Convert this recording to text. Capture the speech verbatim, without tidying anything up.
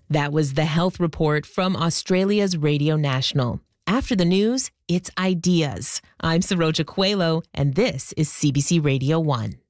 That was the Health Report from Australia's Radio National. After the news, it's ideas. I'm Saroja Coelho, and this is C B C Radio one.